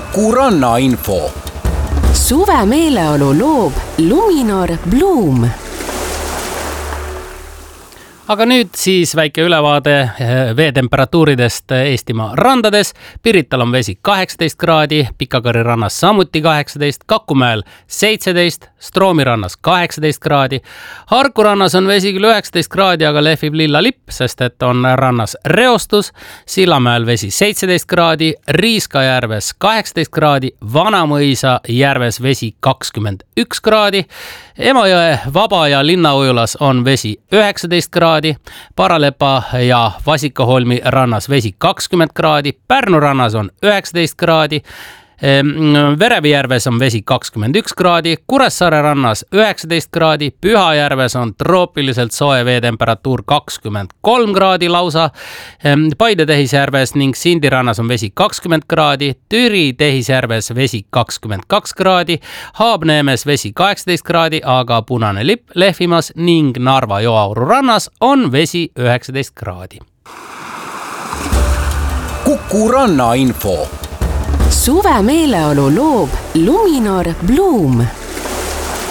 Kuku rannainfo. Suve meeleolu loob Luminor Bloom. Aga nüüd siis väike ülevaade veetemperatuuridest Eestimaa randades. Pirital on vesi 18 kraadi, Pikakõrri rannas samuti 18, Kakumäel 17, Stroomi rannas 18 kraadi. Harku rannas on vesi küll 19 kraadi, aga lehvib lilla lipp, sest et on rannas reostus. Sillamäel vesi 17 kraadi, Riiska järves 18 kraadi, Vanamõisa järves vesi 21 kraadi. Emajõe, Vaba ja Linnaujulas on vesi 19 kraadi, Paralepa ja Vasikaholmi rannas vesi 20 kraadi, Pärnu rannas on 19 kraadi, Verevijärves on vesi 21 kraadi, Kuressaare rannas 19 kraadi, Pühajärves on troopiliselt soe veetemperatuur 23 kraadi lausa, Paide Tehisjärves ning Sindi rannas on vesi 20 kraadi, Türi Tehisjärves vesi 22 kraadi, Haabneemes vesi 18 kraadi, aga punane lipp lehvimas ning Narva Joauru rannas on vesi 19 kraadi. Kuku rannainfo. Suve meeleolu loob Luminor Bloom.